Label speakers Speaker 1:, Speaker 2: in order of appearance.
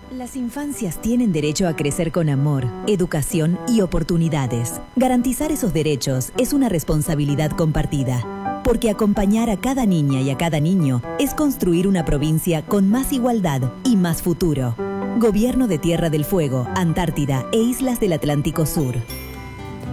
Speaker 1: Las infancias tienen derecho a crecer con amor, educación y oportunidades. Garantizar esos derechos es una responsabilidad compartida, porque acompañar a cada niña y a cada niño es construir una provincia con más igualdad y más futuro. Gobierno de Tierra del Fuego, Antártida e Islas del Atlántico Sur.